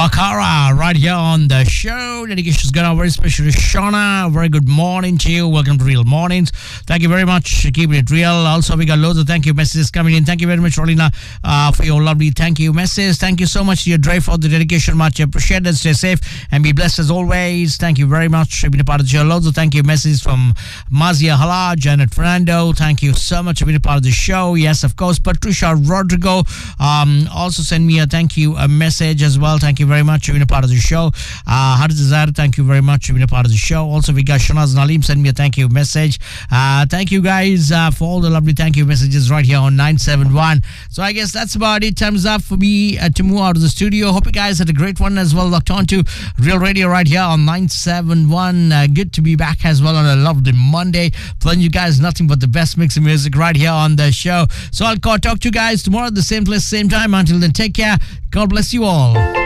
Bakara right here on the show. Dedication's gone out very special to Shauna. Very good morning to you. Welcome to Real Mornings. Thank you very much. Keeping it real. Also, we got loads of thank you messages coming in. Thank you very much, Rolina, for your lovely thank you message. Thank you so much to your drive for the dedication. Much appreciated. Stay safe and be blessed as always. Thank you very much for being a part of the show. Loads of thank you messages from Mazia Hala, Janet Fernando. Thank you so much for being a part of the show. Yes, of course. Patricia Rodrigo also send me a thank you message as well. Thank you very much for being a part of the show. Harz Azhar, thank you very much for being a part of the show. Also, we got Shanaz Nalim send me a thank you message. Thank you guys for all the lovely thank you messages right here on 971. So I guess that's about it. Time's up for me to move out of the studio. Hope you guys had a great one as well. Locked on to Real Radio right here on 971. Good to be back as well on a lovely Monday. Playing you guys nothing but the best mix of music right here on the show. So I'll talk to you guys tomorrow at the same place, same time. Until then, take care. God bless you all.